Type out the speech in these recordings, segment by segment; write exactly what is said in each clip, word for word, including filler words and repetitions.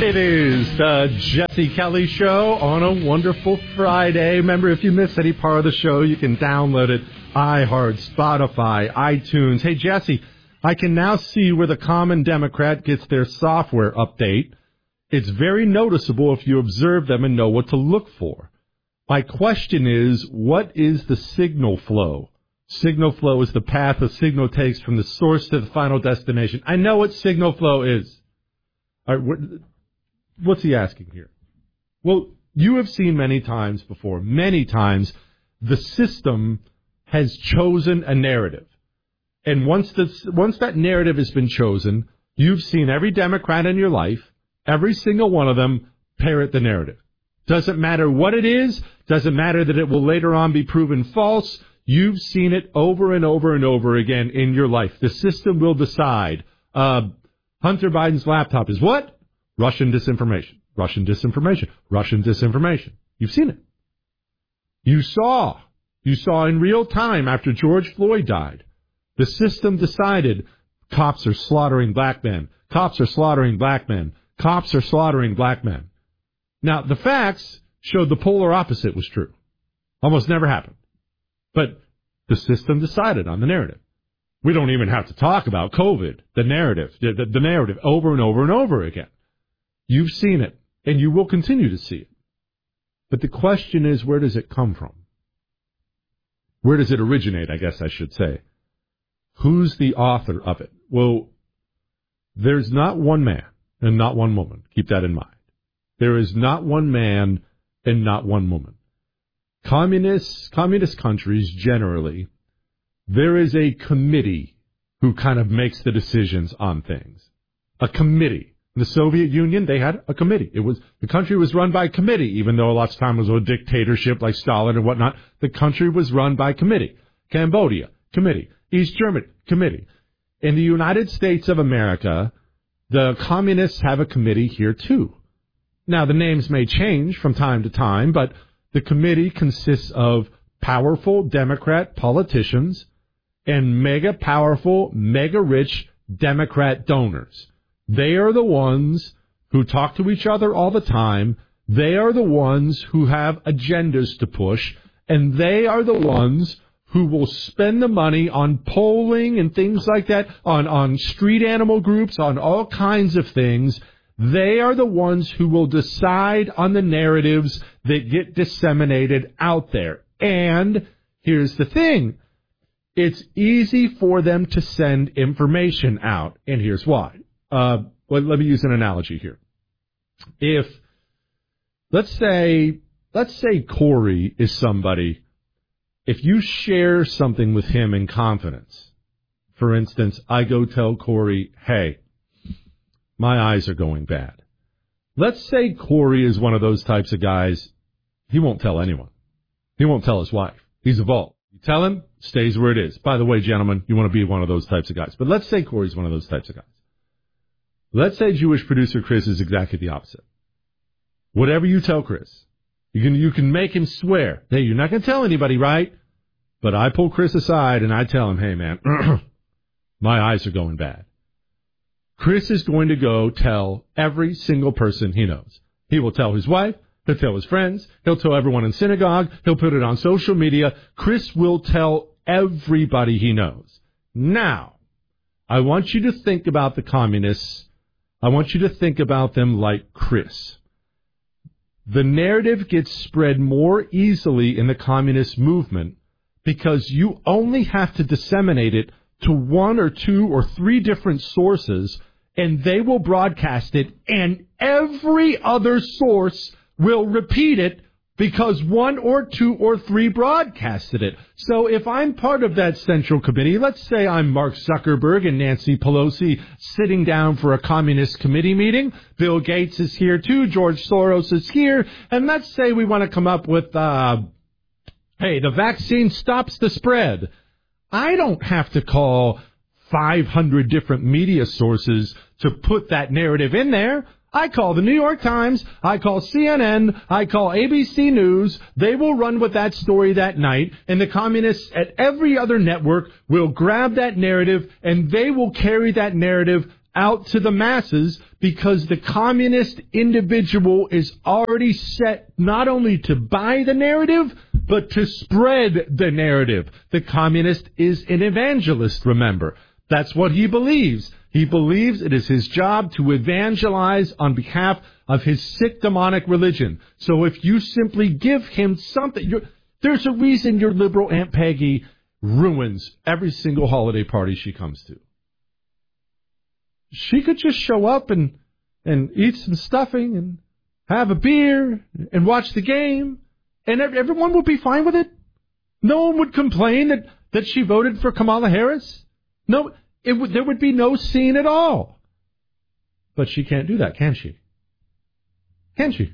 It is the Jesse Kelly Show on a wonderful Friday. Remember, if you missed any part of the show, you can download it. iHeart, Spotify, iTunes. Hey, Jesse, I can now see where the Common Democrat gets their software update. It's very noticeable if you observe them and know what to look for. My question is, what is the signal flow? Signal flow is the path a signal takes from the source to the final destination. I know what signal flow is. All right, what, what's he asking here? Well, you have seen many times before, many times, the system has chosen a narrative. And once, this, once that narrative has been chosen, you've seen every Democrat in your life, every single one of them, parrot the narrative. Doesn't matter what it is, doesn't matter that it will later on be proven false. You've seen it over and over and over again in your life. The system will decide. Uh, Hunter Biden's laptop is what? Russian disinformation. Russian disinformation. Russian disinformation. You've seen it. You saw. You saw in real time after George Floyd died. The system decided cops are slaughtering black men. Cops are slaughtering black men. Cops are slaughtering black men. Now, the facts showed the polar opposite was true. Almost never happened. But the system decided on the narrative. We don't even have to talk about COVID, the narrative, the, the, the narrative over and over and over again. You've seen it, and you will continue to see it. But the question is, where does it come from? Where does it originate, I guess I should say? Who's the author of it? Well, there's not one man and not one woman. Keep that in mind. There is not one man and not one woman. Communist, communist countries, generally, there is a committee who kind of makes the decisions on things. A committee. In the Soviet Union, they had a committee. It was, the country was run by committee, even though lots of time it was a dictatorship like Stalin and whatnot. The country was run by committee. Cambodia, committee. East Germany, committee. In the United States of America, the communists have a committee here too. Now, the names may change from time to time, but the committee consists of powerful Democrat politicians and mega powerful, mega rich Democrat donors. They are the ones who talk to each other all the time. They are the ones who have agendas to push, and they are the ones who will spend the money on polling and things like that, on, on street animal groups, on all kinds of things. They are the ones who will decide on the narratives that get disseminated out there. And here's the thing. It's easy for them to send information out. And here's why. Uh, well, let me use an analogy here. If, let's say, let's say Corey is somebody, if you share something with him in confidence, for instance, I go tell Corey, hey, my eyes are going bad. Let's say Corey is one of those types of guys, he won't tell anyone. He won't tell his wife. He's a vault. You tell him, stays where it is. By the way, gentlemen, you want to be one of those types of guys. But let's say Corey's one of those types of guys. Let's say Jewish producer Chris is exactly the opposite. Whatever you tell Chris, you can, you can make him swear, hey, you're not going to tell anybody, right? But I pull Chris aside and I tell him, hey, man, my eyes are going bad. Chris is going to go tell every single person he knows. He will tell his wife. He'll tell his friends. He'll tell everyone in synagogue. He'll put it on social media. Chris will tell everybody he knows. Now, I want you to think about the communists. I want you to think about them like Chris. The narrative gets spread more easily in the communist movement because you only have to disseminate it to one or two or three different sources, and they will broadcast it, and every other source will repeat it because one or two or three broadcasted it. So if I'm part of that central committee, let's say I'm Mark Zuckerberg and Nancy Pelosi sitting down for a communist committee meeting. Bill Gates is here too. George Soros is here. And let's say we want to come up with, uh, hey, the vaccine stops the spread. I don't have to call five hundred different media sources to put that narrative in there. I call the New York Times, I call C N N, I call A B C News. They will run with that story that night, and the communists at every other network will grab that narrative, and they will carry that narrative out to the masses because the communist individual is already set not only to buy the narrative, but to spread the narrative. The communist is an evangelist, remember. That's what he believes. He believes it is his job to evangelize on behalf of his sick demonic religion. So if you simply give him something, you're, there's a reason your liberal Aunt Peggy ruins every single holiday party she comes to. She could just show up and, and eat some stuffing and have a beer and watch the game, and everyone would be fine with it. No one would complain that, that she voted for Kamala Harris. No, it would, there would be no scene at all. But she can't do that, can she? Can she?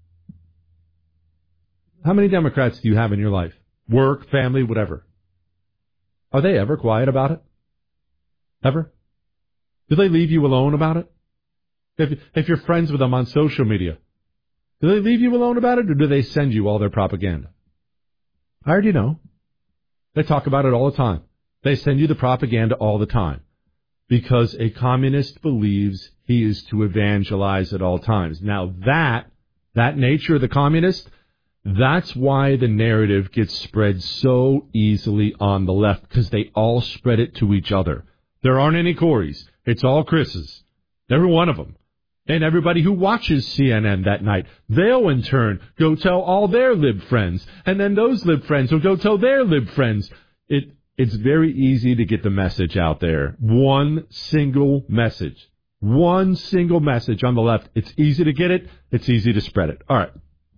How many Democrats do you have in your life? Work, family, whatever. Are they ever quiet about it? Ever? Do they leave you alone about it? If, if you're friends with them on social media, do they leave you alone about it, or do they send you all their propaganda? I already know. They talk about it all the time. They send you the propaganda all the time. Because a communist believes he is to evangelize at all times. Now that, that nature of the communist, that's why the narrative gets spread so easily on the left, because they all spread it to each other. There aren't any Corys. It's all Chris's. Every one of them. And everybody who watches C N N that night, they'll in turn go tell all their lib friends. And then those lib friends will go tell their lib friends. It, it's very easy to get the message out there. One single message. One single message on the left. It's easy to get it. It's easy to spread it. All right.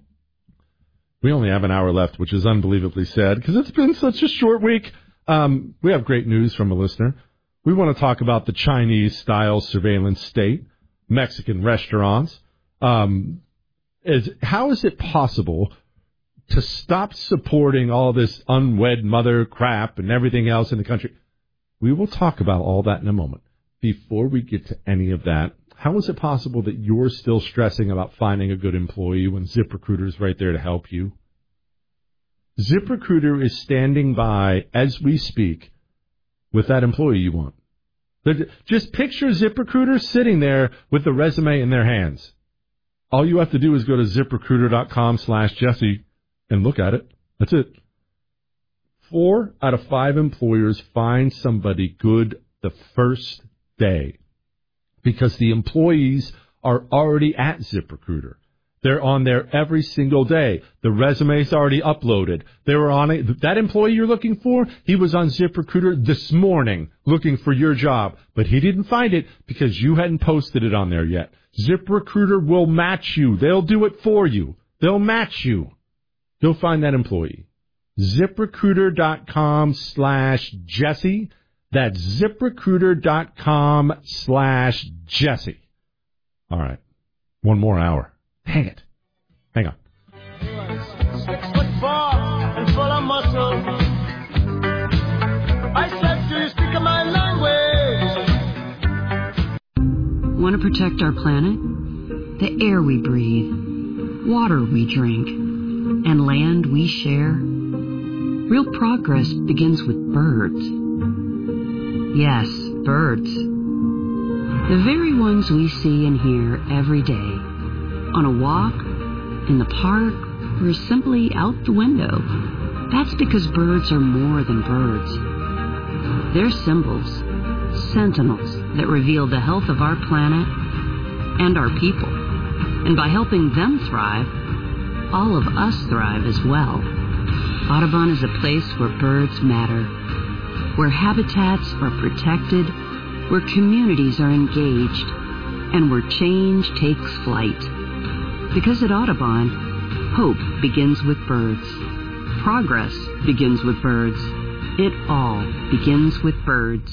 We only have an hour left, which is unbelievably sad because it's been such a short week. Um, we have great news from a listener. We want to talk about the Chinese-style surveillance state, Mexican restaurants. Um, is, how is it possible to stop supporting all this unwed mother crap and everything else in the country? We will talk about all that in a moment. Before we get to any of that, how is it possible that you're still stressing about finding a good employee when ZipRecruiter is right there to help you? ZipRecruiter is standing by as we speak with that employee you want. Just picture ZipRecruiter sitting there with the resume in their hands. All you have to do is go to ZipRecruiter.com slash Jesse and look at it. That's it. Four out of five employers find somebody good the first day because the employees are already at ZipRecruiter. They're on there every single day. The resume's already uploaded. They were on it. That employee you're looking for, he was on ZipRecruiter this morning looking for your job, but he didn't find it because you hadn't posted it on there yet. ZipRecruiter will match you. They'll do it for you. They'll match you. You'll find that employee. ZipRecruiter.com slash Jesse. That's ZipRecruiter.com slash Jesse. All right. One more hour. Dang it. Hang on. Six foot four and full of muscle. I said, do you speak of my language? Want to protect our planet? The air we breathe, water we drink, and land we share? Real progress begins with birds. Yes, birds. The very ones we see and hear every day. On a walk, in the park, or simply out the window. That's because birds are more than birds. They're symbols, sentinels that reveal the health of our planet and our people. And by helping them thrive, all of us thrive as well. Audubon is a place where birds matter, where habitats are protected, where communities are engaged, and where change takes flight. Because at Audubon, hope begins with birds. Progress begins with birds. It all begins with birds.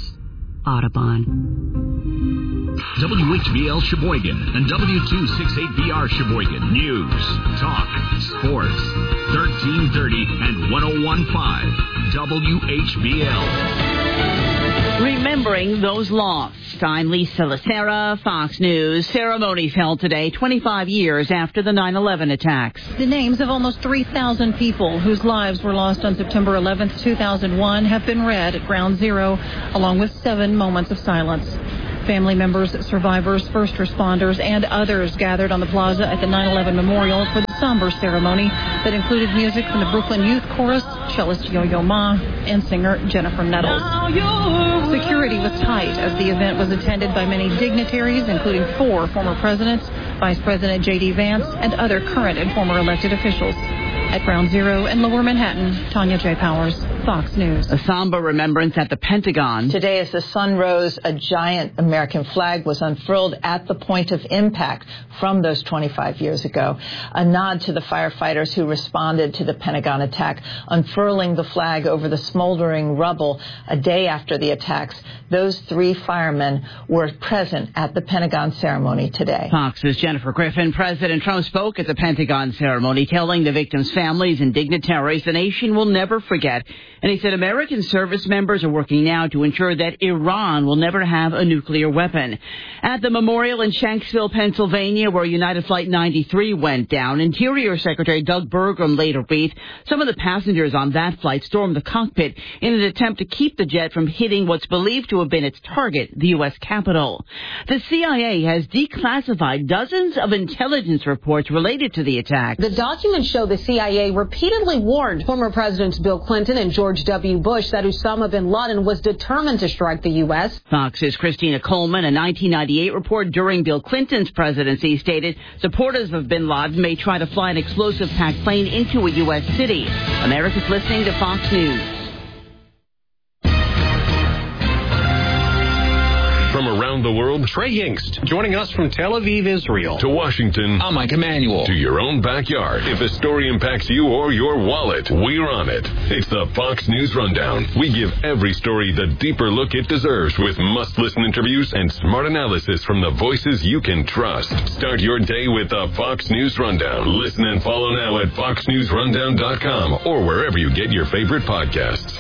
Audubon. W H B L Sheboygan and W two sixty-eight B R Sheboygan. News, talk, sports. thirteen thirty and one oh one point five W H B L. Remembering those lost. I'm Lisa Lacera, Fox News. Ceremonies held today, twenty-five years after the nine eleven attacks. The names of almost three thousand people whose lives were lost on September eleventh, two thousand one have been read at Ground Zero, along with seven moments of silence. Family members, survivors, first responders, and others gathered on the plaza at the nine eleven memorial for the somber ceremony that included music from the Brooklyn Youth Chorus, cellist Yo-Yo Ma, and singer Jennifer Nettles. Security was tight as the event was attended by many dignitaries, including four former presidents, Vice President J D Vance, and other current and former elected officials. At Ground Zero in Lower Manhattan, Tanya J. Powers, Fox News. A somber remembrance at the Pentagon. Today, as the sun rose, a giant American flag was unfurled at the point of impact from those twenty-five years ago. A nod to the firefighters who responded to the Pentagon attack, unfurling the flag over the smoldering rubble a day after the attacks. Those three firemen were present at the Pentagon ceremony today. Fox's Jennifer Griffin. President Trump spoke at the Pentagon ceremony, telling the victims' families and dignitaries the nation will never forget. And he said American service members are working now to ensure that Iran will never have a nuclear weapon. At the memorial in Shanksville, Pennsylvania, where United Flight ninety-three went down, Interior Secretary Doug Burgum laid a wreath. Some of the passengers on that flight stormed the cockpit in an attempt to keep the jet from hitting what's believed to have been its target, the U S Capitol. The C I A has declassified dozens of intelligence reports related to the attack. The documents show the C I A repeatedly warned former Presidents Bill Clinton and George W. Bush that Osama bin Laden was determined to strike the U S. Fox's Christina Coleman, a nineteen ninety-eight report during Bill Clinton's presidency, stated supporters of bin Laden may try to fly an explosive-packed plane into a U S city. America's listening to Fox News. From around the world, Trey Yingst, joining us from Tel Aviv, Israel. To Washington, I'm Mike Emanuel. To your own backyard. If a story impacts you or your wallet, we're on it. It's the Fox News Rundown. We give every story the deeper look it deserves with must-listen interviews and smart analysis from the voices you can trust. Start your day with the Fox News Rundown. Listen and follow now at fox news rundown dot com or wherever you get your favorite podcasts.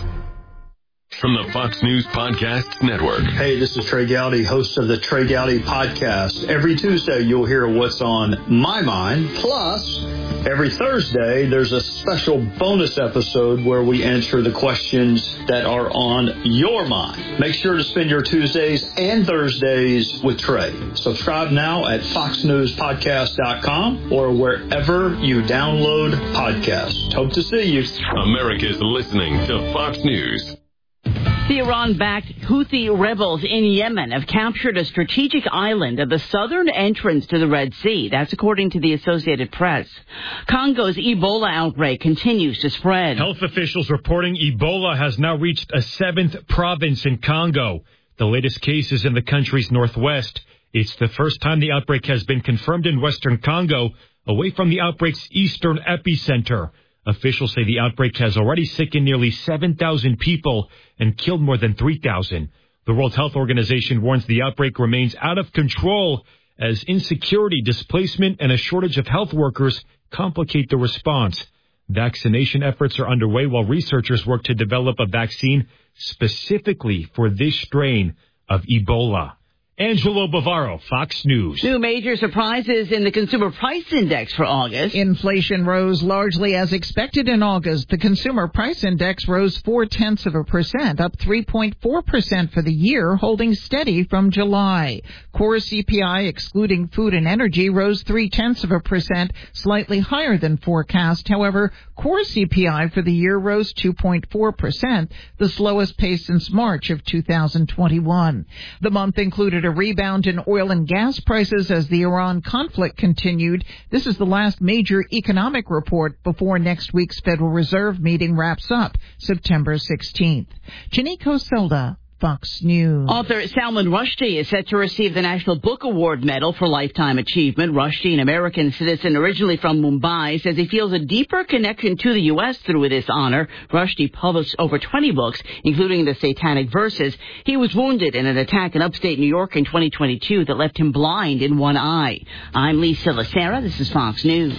From the Fox News Podcasts Network. Hey, this is Trey Gowdy, host of the Trey Gowdy Podcast. Every Tuesday, you'll hear what's on my mind. Plus, every Thursday, there's a special bonus episode where we answer the questions that are on your mind. Make sure to spend your Tuesdays and Thursdays with Trey. Subscribe now at fox news podcast dot com or wherever you download podcasts. Hope to see you. America's listening to Fox News. The Iran-backed Houthi rebels in Yemen have captured a strategic island at the southern entrance to the Red Sea. That's according to the Associated Press. Congo's Ebola outbreak continues to spread. Health officials reporting Ebola has now reached a seventh province in Congo. The latest case is in the country's northwest. It's the first time the outbreak has been confirmed in western Congo, away from the outbreak's eastern epicenter. Officials say the outbreak has already sickened nearly seven thousand people and killed more than three thousand. The World Health Organization warns the outbreak remains out of control as insecurity, displacement, and a shortage of health workers complicate the response. Vaccination efforts are underway while researchers work to develop a vaccine specifically for this strain of Ebola. Angelo Bavaro, Fox News. Two major surprises in the Consumer Price Index for August. Inflation rose largely as expected in August. The Consumer Price Index rose four-tenths of a percent, up three point four percent for the year, holding steady from July. Core C P I, excluding food and energy, rose three-tenths of a percent, slightly higher than forecast. However, core C P I for the year rose two point four percent, the slowest pace since March of two thousand twenty-one. The month included a rebound in oil and gas prices as the Iran conflict continued. This is the last major economic report before next week's Federal Reserve meeting wraps up September sixteenth. Janiko Selda, Fox News. Author Salman Rushdie is set to receive the National Book Award Medal for Lifetime Achievement. Rushdie, an American citizen originally from Mumbai, says he feels a deeper connection to the U S through this honor. Rushdie published over twenty books, including the Satanic Verses. He was wounded in an attack in upstate New York in twenty twenty-two that left him blind in one eye. I'm Lisa Lacera. This is Fox News.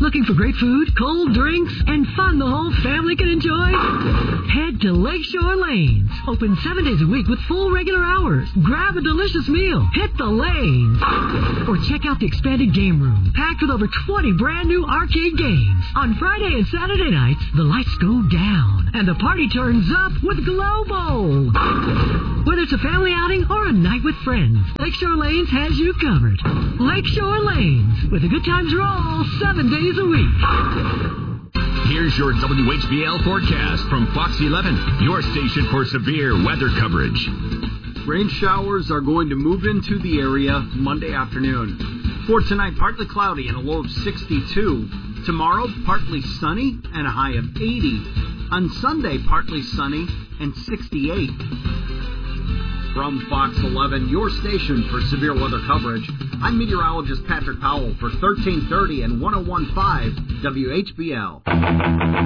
Looking for great food, cold drinks, and fun the whole family can enjoy? Head to Lakeshore Lanes. Open seven days a week with full regular hours. Grab a delicious meal. Hit the lanes. Or check out the expanded game room, packed with over twenty brand new arcade games. On Friday and Saturday nights, the lights go down and the party turns up with Glow Bowl. Whether it's a family outing or a night with friends, Lakeshore Lanes has you covered. Lakeshore Lanes, with the good times roll seven days a week. Here's your W H B L forecast from Fox eleven, your station for severe weather coverage. Rain showers are going to move into the area Monday afternoon. For tonight, partly cloudy and a low of sixty-two. Tomorrow, partly sunny and a high of eighty. On Sunday, partly sunny and sixty-eight. From Fox eleven, your station for severe weather coverage, I'm meteorologist Patrick Powell for thirteen thirty and one oh one point five W H B L.